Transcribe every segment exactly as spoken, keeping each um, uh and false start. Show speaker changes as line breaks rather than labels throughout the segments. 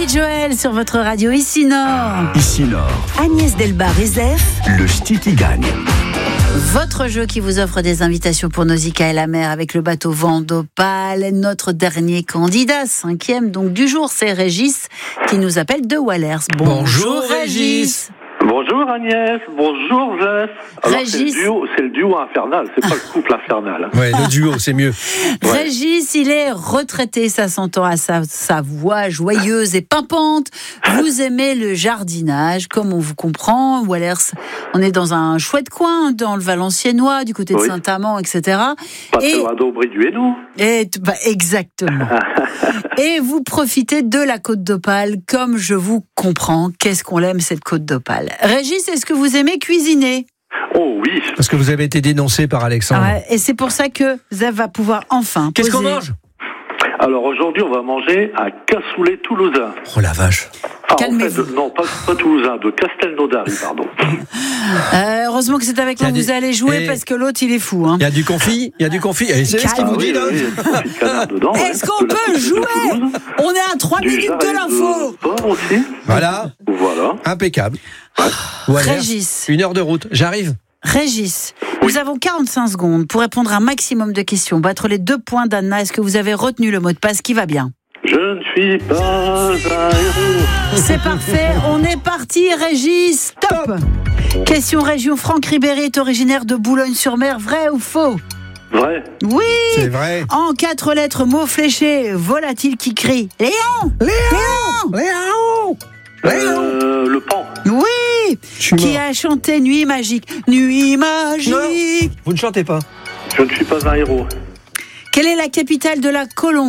Billy Joel sur votre radio Ici Nord.
Ici Nord.
Agnès Delbar-Rezef.
Le ch'ti qui gagne.
Votre jeu qui vous offre des invitations pour Nausicaa et la mer avec le bateau Vent d'Opale. Notre dernier candidat, cinquième donc du jour, c'est Régis qui nous appelle de Wallers. Bonjour,
Bonjour Régis.
Régis.
Bonjour Agnès, bonjour Jess. Alors
Régis.
c'est le duo, c'est le duo infernal, c'est pas le couple infernal.
Ouais, le duo, c'est mieux.
Ouais.
Régis, il est retraité, ça s'entend à sa, sa voix joyeuse et pimpante. Vous aimez le jardinage, comme on vous comprend. Wallers, on est dans un chouette coin, dans le Valenciennois, du côté de
Oui.
Saint-Amand, et cetera.
Pas
Et-
très loin d'Aubry du Hainaut.
Et, bah, exactement. Et vous profitez de la Côte d'Opale, comme je vous comprends. Qu'est-ce qu'on l'aime, cette Côte d'Opale. Régis, est-ce que vous aimez cuisiner ?
Oh oui.
Parce que vous avez été dénoncé par Alexandre.
Ouais, et c'est pour ça que Zev va pouvoir enfin
Qu'est-ce qu'on
poser-
mange ?
Alors aujourd'hui, on va manger un cassoulet toulousain.
Oh la vache.
Ah, en
Calmez-vous.
fait, de- non, pas, pas toulousain, de Castelnaudary, pardon.
Euh, heureusement que c'est avec
Il y
moi
a
que vous
des-
allez jouer,
et-
parce que l'autre, il est fou. Hein.
Il y a du confit, il y a du confit. Et c'est ce qu'il
Calme.
vous dit là.
oui, oui, il y a du petit canard dedans.
Est-ce
ouais.
qu'on
De la
peut
sauce de
jouer ?
Toulouse,
On est à trois
du
minutes de
jarret
l'info.
porc aussi.
Voilà,
Voilà.
impeccable. Wallers,
Régis.
une heure de route, j'arrive.
Régis, nous avons quarante-cinq secondes pour répondre à un maximum de questions, battre les deux points d'Anna. Est-ce que vous avez retenu le mot de passe qui va bien ?
Je ne suis pas un héros.
C'est parfait, on est parti Régis, top. Question région, Franck Ribéry est originaire de Boulogne-sur-Mer, vrai ou faux ?
Vrai.
Oui.
C'est vrai.
En quatre lettres, mot fléché, volatile qui crie Léon Léon
Léon
Euh, le pan.
Oui.
Je suis
Qui
mort.
a chanté Nuit magique Nuit magique.
Vous ne chantez pas.
Je ne suis pas un héros.
Quelle est la capitale de la Colombie ?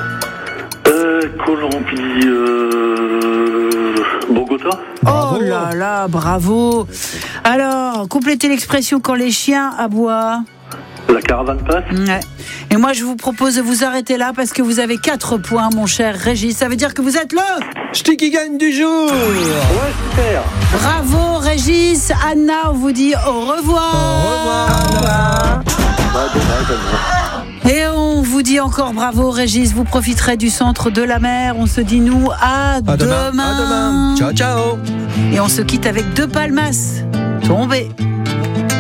Euh, Colombie, euh, Bogota.
Bravo.
Oh là là, bravo. Alors, complétez l'expression quand les chiens aboient.
La caravane passe.
Ouais. Et moi, je vous propose de vous arrêter là parce que vous avez quatre points, mon cher Régis. Ça veut dire que vous êtes le...
Ch'ti qui gagne du jour.
Ouais, super.
Bravo, Régis. Anna, on vous dit au revoir.
Au revoir.
Bah, dommage, Anna.
Et on vous dit encore bravo, Régis. Vous profiterez du centre de la mer. On se dit, nous, à,
À demain.
demain.
À demain. Ciao, ciao.
Et on se quitte avec deux palmas tombées.